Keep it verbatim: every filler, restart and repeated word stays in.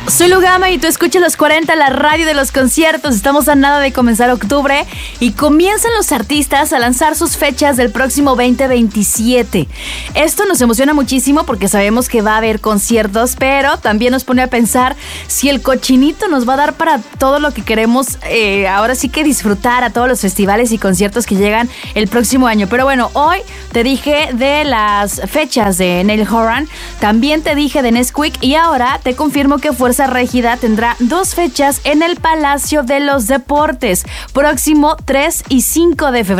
Soy Lugama y tú escuchas Los cuarenta, la radio de los conciertos. Estamos a nada de comenzar octubre y comienzan los artistas a lanzar sus fechas del próximo veinte veintisiete. Esto nos emociona muchísimo porque sabemos que va a haber conciertos, pero también nos pone a pensar si el cochinito nos va a dar para todo lo que queremos, eh, ahora sí que disfrutar a todos los festivales y conciertos que llegan el próximo año. Pero bueno, hoy te dije de las fechas de Niall Horan, también te dije de Nesquik y ahora te confirmo que Fuerza Régida tendrá dos fechas en el Palacio de los Deportes, próximo tres y cinco de febrero.